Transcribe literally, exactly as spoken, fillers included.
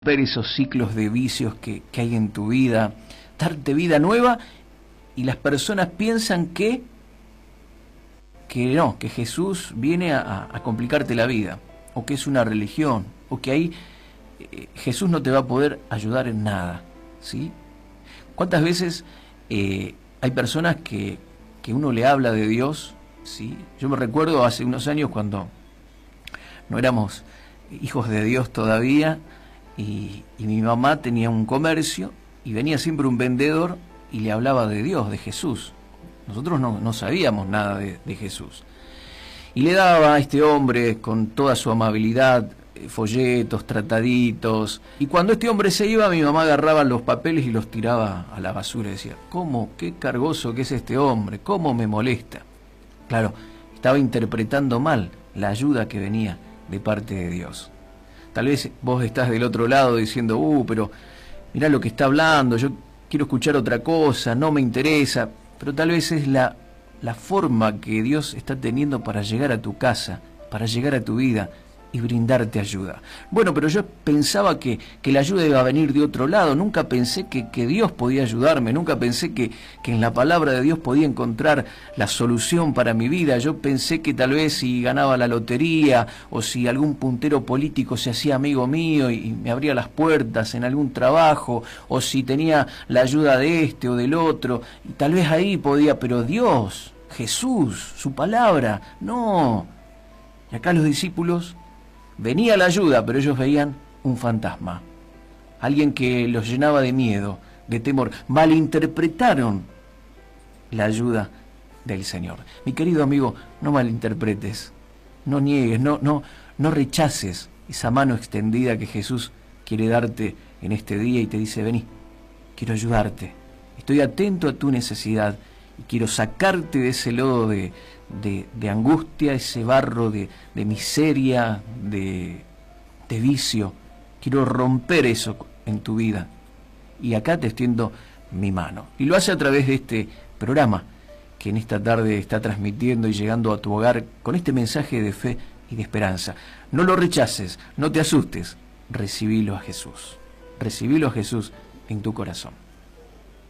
ver esos ciclos de vicios que, que hay en tu vida, darte vida nueva, y las personas piensan que que no, que Jesús viene a, a complicarte la vida, o que es una religión, o que ahí eh, Jesús no te va a poder ayudar en nada, ¿sí? ¿Cuántas veces eh, hay personas que, que uno le habla de Dios, ¿sí? Yo me recuerdo hace unos años cuando no éramos hijos de Dios todavía, y, y mi mamá tenía un comercio, y venía siempre un vendedor y le hablaba de Dios, de Jesús. Nosotros no, no sabíamos nada de, de Jesús. Y le daba a este hombre, con toda su amabilidad, folletos, trataditos. Y cuando este hombre se iba, mi mamá agarraba los papeles y los tiraba a la basura. Y decía, ¿cómo? ¿Qué cargoso que es este hombre? ¿Cómo me molesta? Claro, estaba interpretando mal la ayuda que venía de parte de Dios. Tal vez vos estás del otro lado diciendo, uh, pero mirá lo que está hablando, yo quiero escuchar otra cosa, no me interesa. Pero tal vez es la, la forma que Dios está teniendo para llegar a tu casa, para llegar a tu vida y brindarte ayuda. Bueno, pero yo pensaba que, que la ayuda iba a venir de otro lado, nunca pensé que, que Dios podía ayudarme, nunca pensé que, que en la palabra de Dios podía encontrar la solución para mi vida. Yo pensé que tal vez si ganaba la lotería o si algún puntero político se hacía amigo mío y, y me abría las puertas en algún trabajo, o si tenía la ayuda de este o del otro, y tal vez ahí podía, pero Dios, Jesús, su palabra, no. Y acá los discípulos, venía la ayuda, pero ellos veían un fantasma, alguien que los llenaba de miedo, de temor. Malinterpretaron la ayuda del Señor. Mi querido amigo, no malinterpretes, no niegues, no, no, no rechaces esa mano extendida que Jesús quiere darte en este día y te dice, vení, quiero ayudarte, estoy atento a tu necesidad y quiero sacarte de ese lodo de, de, de angustia, ese barro de, de miseria, de, de vicio. Quiero romper eso en tu vida. Y acá te extiendo mi mano. Y lo hace a través de este programa que en esta tarde está transmitiendo y llegando a tu hogar con este mensaje de fe y de esperanza. No lo rechaces, no te asustes, recibilo a Jesús. Recibilo a Jesús en tu corazón.